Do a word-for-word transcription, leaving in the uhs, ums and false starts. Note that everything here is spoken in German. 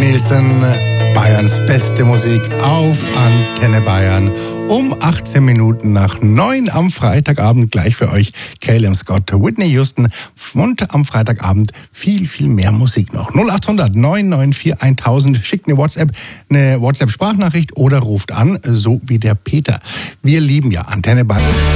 Nielsen, Bayerns beste Musik auf Antenne Bayern. Um achtzehn Minuten nach neun am Freitagabend gleich für euch Caleb Scott, Whitney Houston und am Freitagabend viel, viel mehr Musik noch. null acht hundert neun neun vier tausend, schickt eine WhatsApp, eine WhatsApp-Sprachnachricht oder ruft an, so wie der Peter. Wir lieben ja Antenne Bayern.